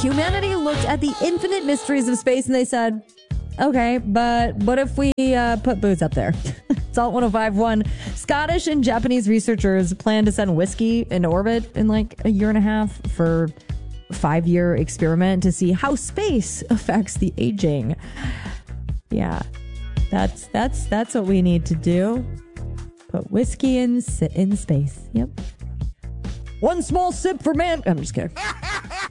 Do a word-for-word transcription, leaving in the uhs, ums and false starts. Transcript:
humanity looked at the infinite mysteries of space and they said, okay, but what if we uh, put booze up there? Salt one oh five one. Scottish and Japanese researchers plan to send whiskey into orbit in like a year and a half for a five-year experiment to see how space affects the aging. Yeah, that's that's that's what we need to do. Put whiskey in in space. Yep. One small sip for man. I'm just kidding.